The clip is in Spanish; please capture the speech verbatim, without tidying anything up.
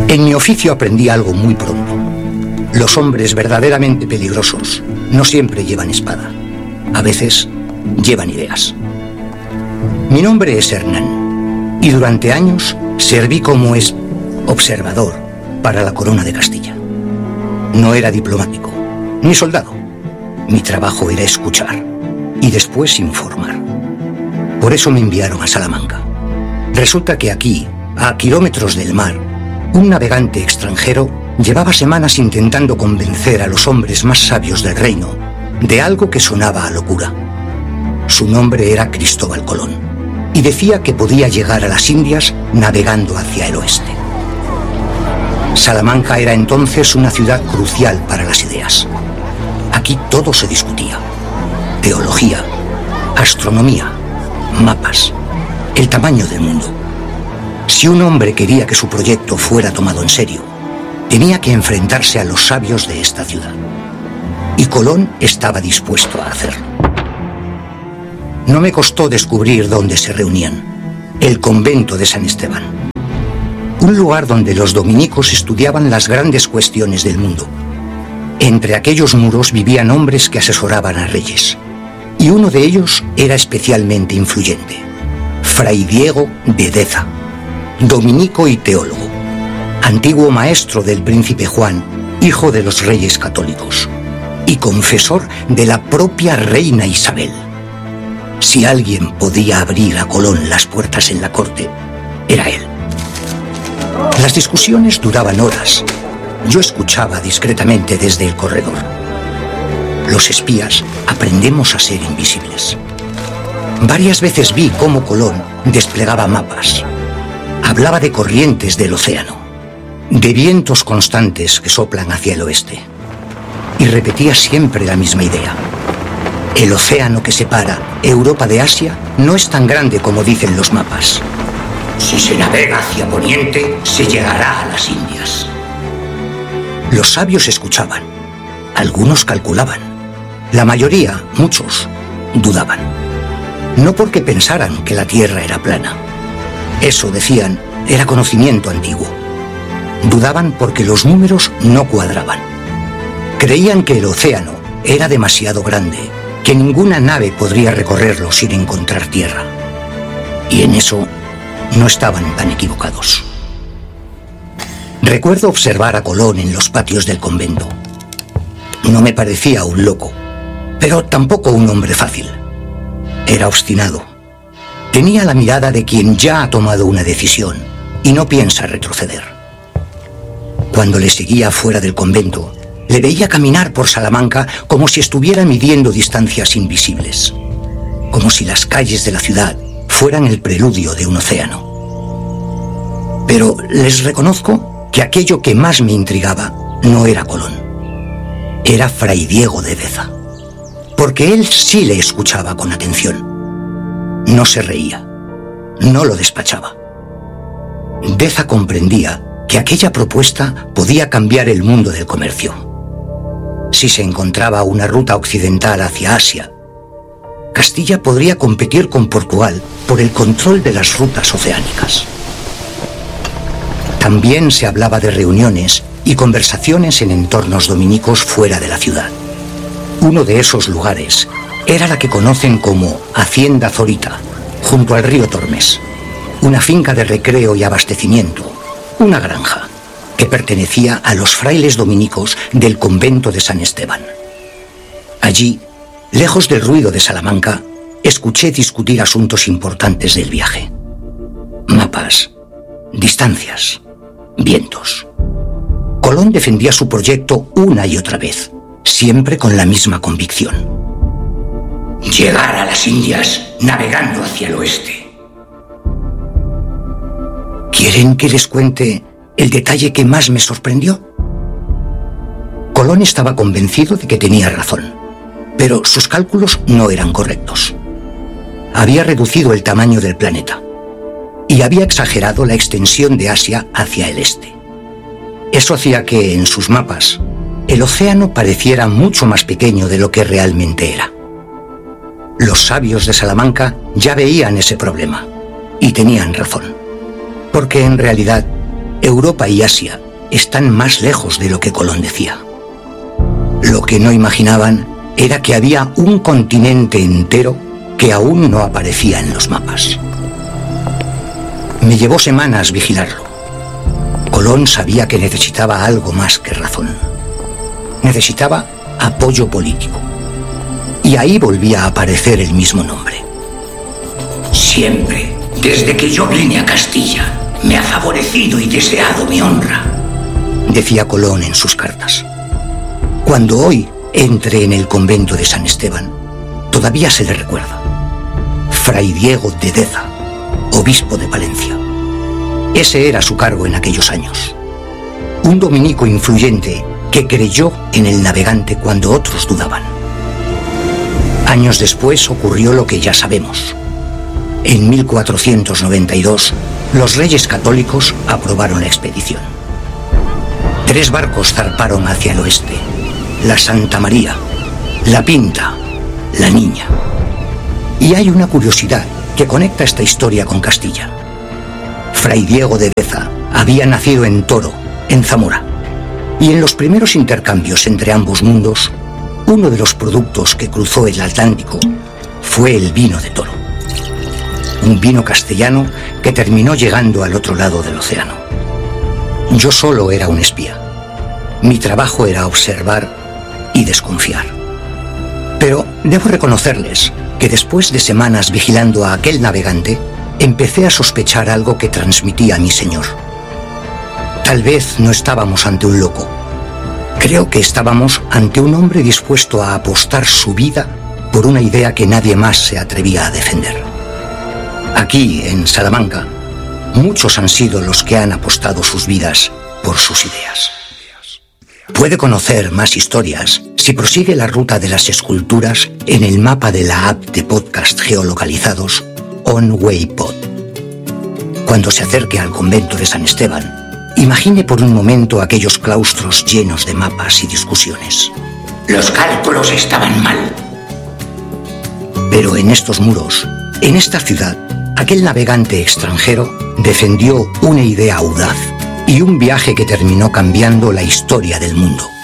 En mi oficio aprendí algo muy pronto. Los hombres verdaderamente peligrosos no siempre llevan espada. A veces llevan ideas. Mi nombre es Hernán y durante años serví como es observador para la corona de Castilla. No era diplomático, ni soldado. Mi trabajo era escuchar y después informar. Por eso me enviaron a Salamanca. Resulta que aquí, a kilómetros del mar, un navegante extranjero llevaba semanas intentando convencer a los hombres más sabios del reino de algo que sonaba a locura. Su nombre era Cristóbal Colón y decía que podía llegar a las Indias navegando hacia el oeste. Salamanca era entonces una ciudad crucial para las ideas. Aquí todo se discutía: teología, astronomía, mapas, el tamaño del mundo. Si un hombre quería que su proyecto fuera tomado en serio, tenía que enfrentarse a los sabios de esta ciudad. Y Colón estaba dispuesto a hacerlo. No me costó descubrir dónde se reunían: el convento de San Esteban. Un lugar donde los dominicos estudiaban las grandes cuestiones del mundo. Entre aquellos muros vivían hombres que asesoraban a reyes. Y uno de ellos era especialmente influyente: Fray Diego de Deza, dominico y teólogo, antiguo maestro del príncipe Juan, hijo de los reyes católicos, y confesor de la propia reina Isabel. Si alguien podía abrir a Colón las puertas en la corte, era él. Las discusiones duraban horas. Yo escuchaba discretamente desde el corredor. Los espías aprendemos a ser invisibles. Varias veces vi cómo Colón desplegaba mapas. Hablaba de corrientes del océano, de vientos constantes que soplan hacia el oeste. Y repetía siempre la misma idea: el océano que separa Europa de Asia no es tan grande como dicen los mapas. Si se navega hacia poniente, se llegará a las Indias. Los sabios escuchaban. Algunos calculaban. La mayoría, muchos, dudaban. No porque pensaran que la tierra era plana. Eso, decían, era conocimiento antiguo. Dudaban porque los números no cuadraban. Creían que el océano era demasiado grande, que ninguna nave podría recorrerlo sin encontrar tierra. Y en eso no estaban tan equivocados. Recuerdo observar a Colón en los patios del convento. No me parecía un loco, pero tampoco un hombre fácil. Era obstinado. Tenía la mirada de quien ya ha tomado una decisión y no piensa retroceder. Cuando le seguía fuera del convento, le veía caminar por Salamanca como si estuviera midiendo distancias invisibles, como si las calles de la ciudad fueran el preludio de un océano. Pero les reconozco que aquello que más me intrigaba no era Colón. Era Fray Diego de Deza, porque él sí le escuchaba con atención. No se reía, no lo despachaba. Deza comprendía que aquella propuesta podía cambiar el mundo del comercio. Si se encontraba una ruta occidental hacia Asia, Castilla podría competir con Portugal por el control de las rutas oceánicas. También se hablaba de reuniones y conversaciones en entornos dominicos fuera de la ciudad. Uno de esos lugares era la que conocen como Hacienda Zorita, junto al río Tormes, una finca de recreo y abastecimiento, una granja, que pertenecía a los frailes dominicos del convento de San Esteban. Allí, lejos del ruido de Salamanca, escuché discutir asuntos importantes del viaje. Mapas, distancias, vientos. Colón defendía su proyecto una y otra vez, siempre con la misma convicción: llegar a las Indias navegando hacia el oeste. ¿Quieren que les cuente el detalle que más me sorprendió? Colón estaba convencido de que tenía razón, pero sus cálculos no eran correctos. Había reducido el tamaño del planeta y había exagerado la extensión de Asia hacia el este. Eso hacía que, en sus mapas, el océano pareciera mucho más pequeño de lo que realmente era. Los sabios de Salamanca ya veían ese problema, y tenían razón, porque en realidad Europa y Asia están más lejos de lo que Colón decía. Lo que no imaginaban era que había un continente entero que aún no aparecía en los mapas. Me llevó semanas vigilarlo. Colón sabía que necesitaba algo más que razón. Necesitaba apoyo político. Y ahí volvía a aparecer el mismo nombre. Siempre, desde que yo vine a Castilla, me ha favorecido y deseado mi honra, decía Colón en sus cartas. Cuando hoy entre en el convento de San Esteban, todavía se le recuerda. Fray Diego de Deza, obispo de Palencia. Ese era su cargo en aquellos años. Un dominico influyente que creyó en el navegante cuando otros dudaban. Años después ocurrió lo que ya sabemos. En mil cuatrocientos noventa y dos, los reyes católicos aprobaron la expedición. Tres barcos zarparon hacia el oeste: la Santa María, la Pinta, la Niña. Y hay una curiosidad que conecta esta historia con Castilla. Fray Diego de Deza había nacido en Toro, en Zamora, y en los primeros intercambios entre ambos mundos, uno de los productos que cruzó el Atlántico fue el vino de Toro. Un vino castellano que terminó llegando al otro lado del océano. Yo solo era un espía. Mi trabajo era observar y desconfiar. Pero debo reconocerles que después de semanas vigilando a aquel navegante, empecé a sospechar algo que transmitía mi señor. Tal vez no estábamos ante un loco. Creo que estábamos ante un hombre dispuesto a apostar su vida por una idea que nadie más se atrevía a defender. Aquí, en Salamanca, muchos han sido los que han apostado sus vidas por sus ideas. Puede conocer más historias si prosigue la ruta de las esculturas en el mapa de la app de podcast geolocalizados OnWayPod. Cuando se acerque al convento de San Esteban, imagine por un momento aquellos claustros llenos de mapas y discusiones. Los cálculos estaban mal. Pero en estos muros, en esta ciudad, aquel navegante extranjero defendió una idea audaz y un viaje que terminó cambiando la historia del mundo.